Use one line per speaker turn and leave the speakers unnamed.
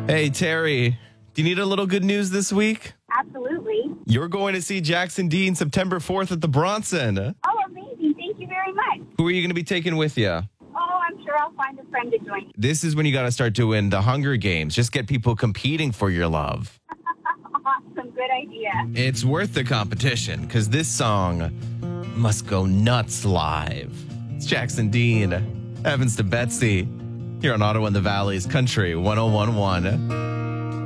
Hey, Terry, do you need a little good news this week?
Absolutely.
You're going to see Jackson Dean September 4th at the Bronson.
Oh, amazing. Thank you very much.
Who are you going to be taking with you?
Oh, I'm sure I'll find a friend to join me.
This is when you got to start doing the Hunger Games. Just get people competing for your love.
Awesome. Good idea.
It's worth the competition because this song must go nuts live. It's Jackson Dean, Evans to Betsy, here on Ottawa and the Valley's Country 101.1.